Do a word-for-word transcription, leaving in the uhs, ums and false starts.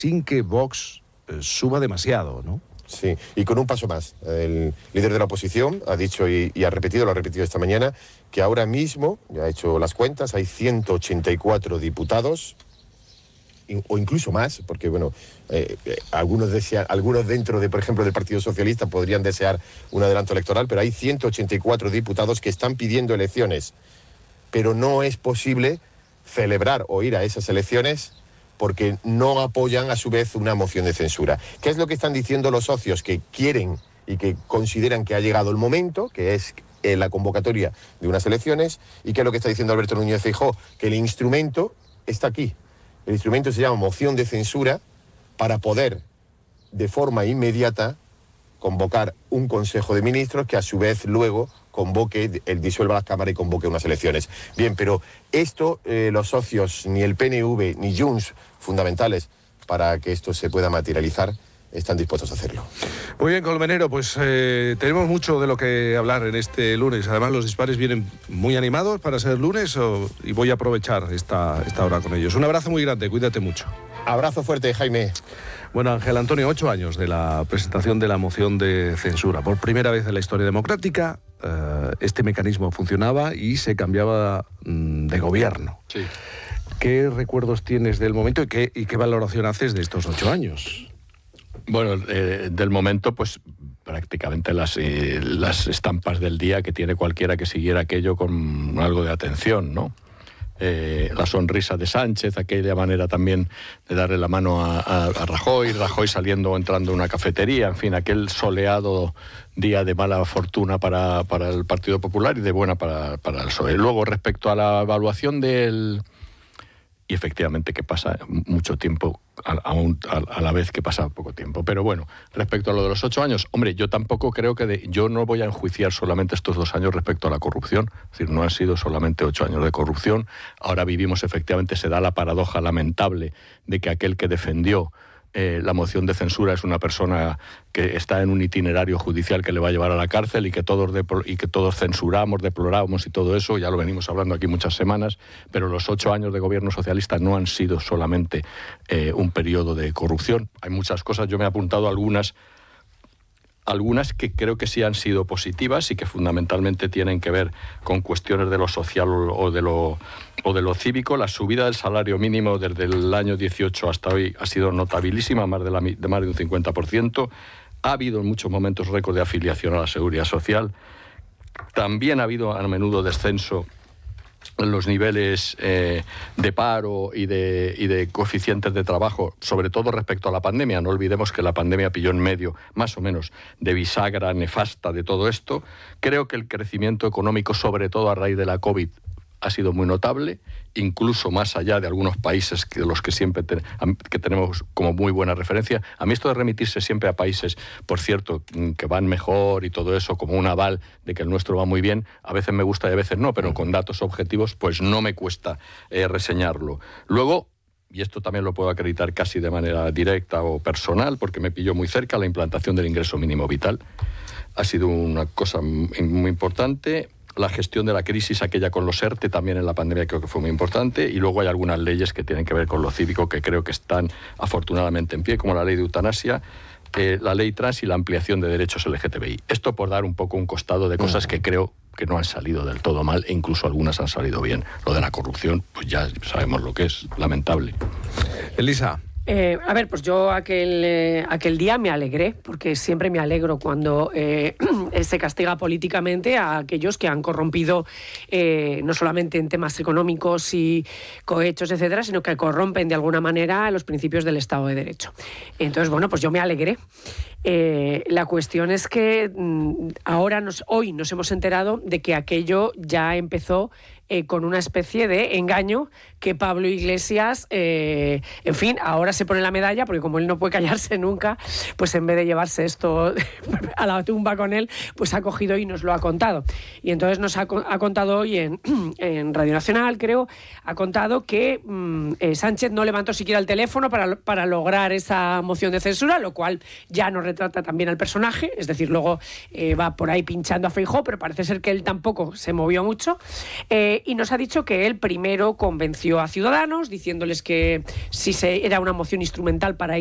sin que Vox eh, suba demasiado, ¿no? Sí, y con un paso más. El líder de la oposición ha dicho y, y ha repetido, lo ha repetido esta mañana, que ahora mismo, ya ha hecho las cuentas, hay ciento ochenta y cuatro diputados, o incluso más, porque bueno, eh, eh, algunos, desean, algunos dentro de, por ejemplo, del Partido Socialista podrían desear un adelanto electoral, pero hay ciento ochenta y cuatro diputados que están pidiendo elecciones, pero no es posible celebrar o ir a esas elecciones porque no apoyan a su vez una moción de censura. ¿Qué es lo que están diciendo los socios? Que quieren y que consideran que ha llegado el momento, que es eh, la convocatoria de unas elecciones, y que es lo que está diciendo Alberto Núñez Feijóo, que el instrumento está aquí. El instrumento se llama moción de censura para poder, de forma inmediata, convocar un Consejo de Ministros que a su vez luego convoque, el disuelva las cámaras y convoque unas elecciones. Bien, pero esto eh, los socios, ni el P N V ni Junts, fundamentales para que esto se pueda materializar, están dispuestos a hacerlo. Muy bien, Colmenero, pues eh, tenemos mucho de lo que hablar en este lunes. Además, los dispares vienen muy animados para ser lunes o, y voy a aprovechar esta, esta hora con ellos. Un abrazo muy grande, cuídate mucho. Abrazo fuerte, Jaime. Bueno, Ángel Antonio, ocho años de la presentación de la moción de censura. Por primera vez en la historia democrática, eh, este mecanismo funcionaba y se cambiaba mm, de gobierno. Sí. ¿Qué recuerdos tienes del momento y qué, y qué valoración haces de estos ocho años? Bueno, eh, del momento, pues prácticamente las, eh, las estampas del día que tiene cualquiera que siguiera aquello con algo de atención, ¿no? Eh, la sonrisa de Sánchez, aquella manera también de darle la mano a, a, a Rajoy, Rajoy saliendo o entrando en una cafetería, en fin, aquel soleado día de mala fortuna para, para el Partido Popular y de buena para, para el P S O E. Luego, respecto a la evaluación del... Y efectivamente que pasa mucho tiempo a, a, un, a, a la vez que pasa poco tiempo. Pero bueno, respecto a lo de los ocho años, hombre, yo tampoco creo que... De, yo no voy a enjuiciar solamente estos dos años respecto a la corrupción. Es decir, no han sido solamente ocho años de corrupción. Ahora vivimos, efectivamente, se da la paradoja lamentable de que aquel que defendió Eh, la moción de censura es una persona que está en un itinerario judicial que le va a llevar a la cárcel y que todos, depl- y que todos censuramos, deploramos y todo eso, ya lo venimos hablando aquí muchas semanas, pero los ocho años de gobierno socialista no han sido solamente eh, un periodo de corrupción. Hay muchas cosas, yo me he apuntado algunas Algunas que creo que sí han sido positivas y que fundamentalmente tienen que ver con cuestiones de lo social o de lo, o de lo cívico. La subida del salario mínimo desde el año dieciocho hasta hoy ha sido notabilísima, más de, la, de más de un cincuenta por ciento. Ha habido en muchos momentos récord de afiliación a la Seguridad Social. También ha habido a menudo descenso en los niveles eh, de paro y de, y de coeficientes de trabajo, sobre todo respecto a la pandemia. No olvidemos que la pandemia pilló en medio, más o menos, de bisagra nefasta de todo esto. Creo que el crecimiento económico, sobre todo a raíz de la COVID, ha sido muy notable, incluso más allá de algunos países que de los que siempre te, que tenemos como muy buena referencia. A mí esto de remitirse siempre a países, por cierto, que van mejor y todo eso, como un aval de que el nuestro va muy bien, a veces me gusta y a veces no, pero con datos objetivos, pues no me cuesta eh, reseñarlo. Luego, y esto también lo puedo acreditar casi de manera directa o personal, porque me pilló muy cerca, la implantación del ingreso mínimo vital. Ha sido una cosa muy importante. La gestión de la crisis, aquella con los ERTE, también en la pandemia creo que fue muy importante, y luego hay algunas leyes que tienen que ver con lo cívico que creo que están afortunadamente en pie, como la ley de eutanasia, eh, la ley trans y la ampliación de derechos L G T B I. Esto por dar un poco un costado de cosas que creo que no han salido del todo mal, e incluso algunas han salido bien. Lo de la corrupción, pues ya sabemos lo que es, lamentable. Elisa. Eh, a ver, pues yo aquel, eh, aquel día me alegré, porque siempre me alegro cuando eh, se castiga políticamente a aquellos que han corrompido eh, no solamente en temas económicos y cohechos, etcétera, sino que corrompen de alguna manera los principios del Estado de Derecho. Entonces, bueno, pues yo me alegré. Eh, la cuestión es que mm, ahora, nos, hoy nos hemos enterado de que aquello ya empezó eh, con una especie de engaño que Pablo Iglesias, eh, en fin, ahora se pone la medalla, porque como él no puede callarse nunca, pues en vez de llevarse esto a la tumba con él, pues ha cogido y nos lo ha contado. Y entonces nos ha, ha contado hoy en, en Radio Nacional, creo, ha contado que mm, eh, Sánchez no levantó siquiera el teléfono para, para lograr esa moción de censura, lo cual ya nos retrata también al personaje, es decir, luego eh, va por ahí pinchando a Feijóo, pero parece ser que él tampoco se movió mucho. Eh, Eh, y nos ha dicho que él primero convenció a Ciudadanos diciéndoles que si se, era una moción instrumental para